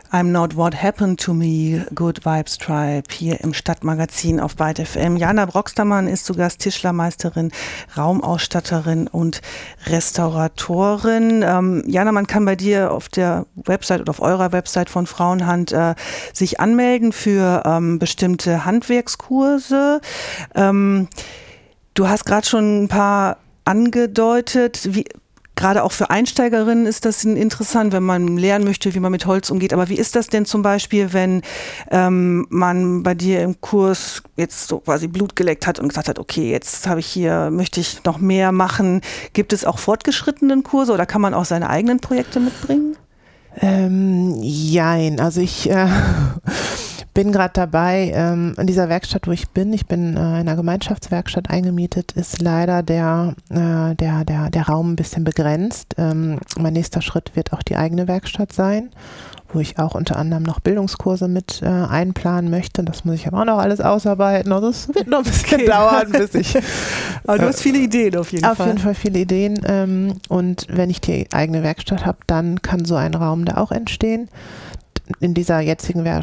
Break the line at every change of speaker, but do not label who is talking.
I'm Not What Happened to Me, Good Vibes Tribe, hier im Stadtmagazin auf Byte FM. Jana Broxtermann ist zu Gast, Tischlermeisterin, Raumausstatterin und Restauratorin. Jana, man kann bei dir auf der Website oder auf eurer Website von Frauenhand sich anmelden für bestimmte Handwerkskurse. Du hast gerade schon ein paar angedeutet, gerade auch für Einsteigerinnen ist das interessant, wenn man lernen möchte, wie man mit Holz umgeht. Aber wie ist das denn zum Beispiel, wenn man bei dir im Kurs jetzt so quasi Blut geleckt hat und gesagt hat, okay, jetzt möchte ich noch mehr machen. Gibt es auch fortgeschrittenen Kurse oder kann man auch seine eigenen Projekte mitbringen?
Jein, also ich bin gerade dabei, in dieser Werkstatt, wo ich bin in einer Gemeinschaftswerkstatt eingemietet, ist leider der Raum ein bisschen begrenzt. Mein nächster Schritt wird auch die eigene Werkstatt sein, wo ich auch unter anderem noch Bildungskurse mit einplanen möchte. Das muss ich aber auch noch alles ausarbeiten. Also es wird noch ein bisschen dauern, bis ich...
Aber du hast viele Ideen auf jeden Fall.
Auf jeden Fall viele Ideen. Und wenn ich die eigene Werkstatt habe, dann kann so ein Raum da auch entstehen. In dieser jetzigen